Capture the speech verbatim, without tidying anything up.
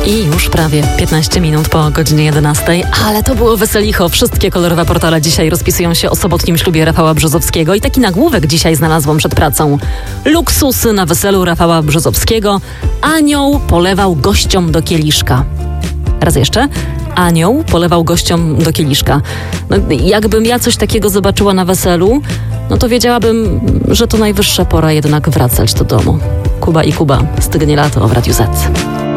I już prawie piętnaście minut po godzinie jedenastej, ale to było weselicho. Wszystkie kolorowe portale dzisiaj rozpisują się o sobotnim ślubie Rafała Brzozowskiego i taki nagłówek dzisiaj znalazłam przed pracą. Luksusy na weselu Rafała Brzozowskiego. Anioł polewał gościom do kieliszka. Raz jeszcze. Anioł polewał gościom do kieliszka. No, jakbym ja coś takiego zobaczyła na weselu, no to wiedziałabym, że to najwyższa pora jednak wracać do domu. Kuba i Kuba, Stygnie lato w Radiu Z.